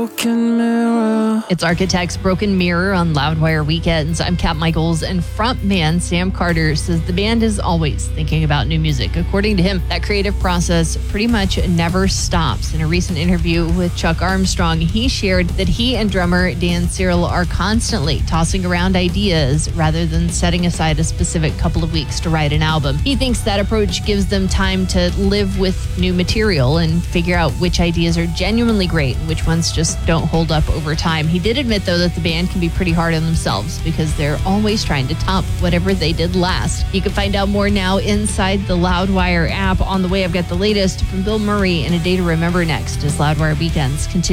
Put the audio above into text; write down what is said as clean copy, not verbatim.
broken mirror. It's Architects Broken Mirror on Loudwire Weekends. I'm Kat Michaels, and frontman Sam Carter says the band is always thinking about new music. According to him, that creative process pretty much never stops. In a recent interview with Chuck Armstrong, he shared that he and drummer Dan Cyril are constantly tossing around ideas rather than setting aside a specific couple of weeks to write an album. He thinks that approach gives them time to live with new material and figure out which ideas are genuinely great and which ones just don't hold up over time. He did admit, though, that the band can be pretty hard on themselves because they're always trying to top whatever they did last. You can find out more now inside the Loudwire app. On the way, I've got the latest from Bill Murray and A Day to Remember next as Loudwire Weekends continue.